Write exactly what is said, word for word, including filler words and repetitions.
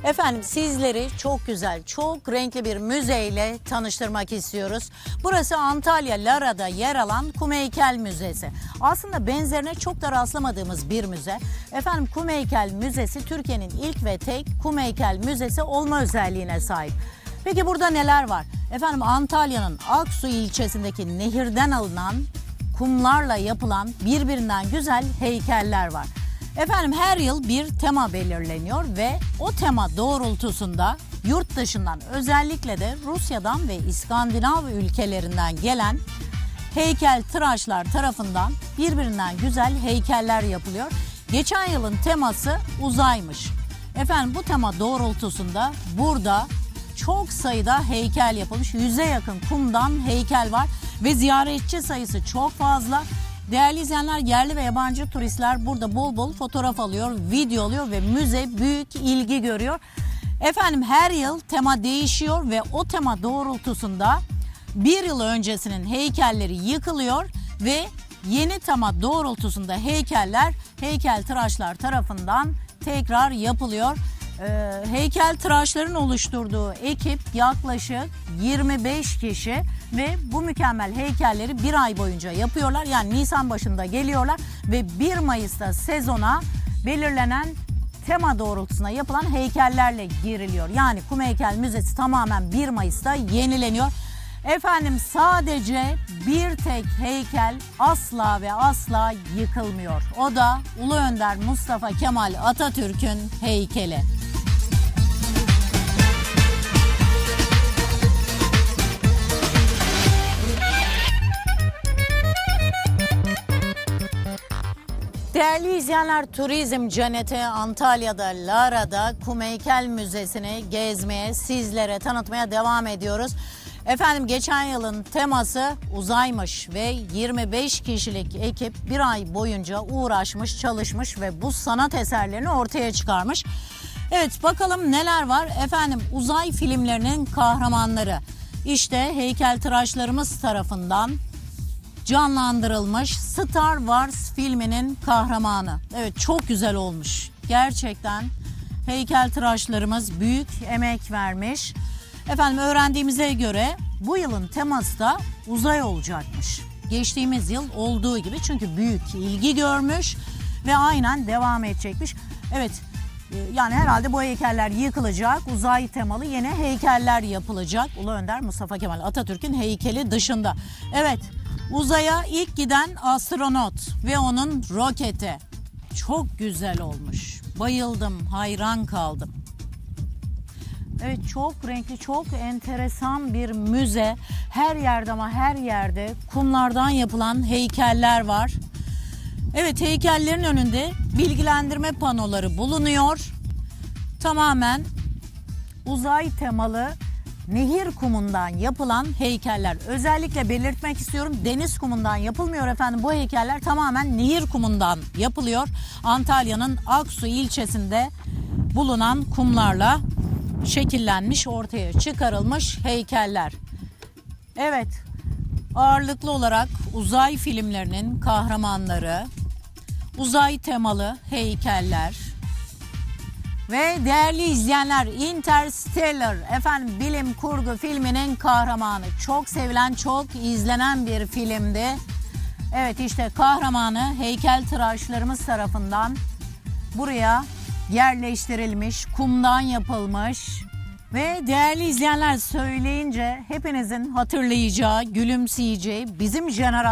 Efendim sizleri çok güzel, çok renkli bir müzeyle tanıştırmak istiyoruz. Burası Antalya Lara'da yer alan Kumheykel Müzesi. Aslında benzerine çok da rastlamadığımız bir müze. Efendim Kumheykel Müzesi Türkiye'nin ilk ve tek Kumheykel Müzesi olma özelliğine sahip. Peki burada neler var? Efendim Antalya'nın Aksu ilçesindeki nehirden alınan kumlarla yapılan birbirinden güzel heykeller var. Efendim her yıl bir tema belirleniyor ve o tema doğrultusunda yurt dışından, özellikle de Rusya'dan ve İskandinav ülkelerinden gelen heykeltıraşlar tarafından birbirinden güzel heykeller yapılıyor. Geçen yılın teması uzaymış. Efendim bu tema doğrultusunda burada çok sayıda heykel yapılmış. Yüze yakın kumdan heykel var ve ziyaretçi sayısı çok fazla. Değerli izleyenler, yerli ve yabancı turistler burada bol bol fotoğraf alıyor, video alıyor ve müze büyük ilgi görüyor. Efendim her yıl tema değişiyor ve o tema doğrultusunda bir yıl öncesinin heykelleri yıkılıyor ve yeni tema doğrultusunda heykeller heykeltıraşlar tarafından tekrar yapılıyor. Ee, heykeltıraşların oluşturduğu ekip yaklaşık yirmi beş kişi ve bu mükemmel heykelleri bir ay boyunca yapıyorlar. Yani Nisan başında geliyorlar ve bir Mayıs'ta sezona belirlenen tema doğrultusuna yapılan heykellerle giriliyor. Yani Kumheykel Müzesi tamamen bir Mayıs'ta yenileniyor. Efendim sadece bir tek heykel asla ve asla yıkılmıyor. O da Ulu Önder Mustafa Kemal Atatürk'ün heykeli. Değerli izleyenler, turizm cenneti Antalya'da Lara'da Kumheykel Müzesi'ni gezmeye, sizlere tanıtmaya devam ediyoruz. Efendim geçen yılın teması uzaymış ve yirmi beş kişilik ekip bir ay boyunca uğraşmış, çalışmış ve bu sanat eserlerini ortaya çıkarmış. Evet, bakalım neler var. Efendim uzay filmlerinin kahramanları. İşte heykeltıraşlarımız tarafından canlandırılmış Star Wars filminin kahramanı. Evet, çok güzel olmuş. Gerçekten heykeltıraşlarımız büyük emek vermiş. Efendim öğrendiğimize göre bu yılın teması da uzay olacakmış. Geçtiğimiz yıl olduğu gibi, çünkü büyük ilgi görmüş ve aynen devam edecekmiş. Evet, yani herhalde bu heykeller yıkılacak, uzay temalı yeni heykeller yapılacak. Ulu Önder Mustafa Kemal Atatürk'ün heykeli dışında. Evet, uzaya ilk giden astronot ve onun roketi çok güzel olmuş. Bayıldım, hayran kaldım. Evet, çok renkli, çok enteresan bir müze. Her yerde ama her yerde kumlardan yapılan heykeller var. Evet, heykellerin önünde bilgilendirme panoları bulunuyor. Tamamen uzay temalı nehir kumundan yapılan heykeller. Özellikle belirtmek istiyorum, deniz kumundan yapılmıyor efendim. Bu heykeller tamamen nehir kumundan yapılıyor. Antalya'nın Aksu ilçesinde bulunan kumlarla şekillenmiş, ortaya çıkarılmış heykeller. Evet, ağırlıklı olarak uzay filmlerinin kahramanları, uzay temalı heykeller ve değerli izleyenler, Interstellar, efendim bilim kurgu filminin kahramanı. Çok sevilen, çok izlenen bir filmdi. Evet, işte kahramanı heykeltıraşlarımız tarafından buraya yerleştirilmiş, kumdan yapılmış ve değerli izleyenler, söyleyince hepinizin hatırlayacağı, gülümseyeceği bizim jenerasyon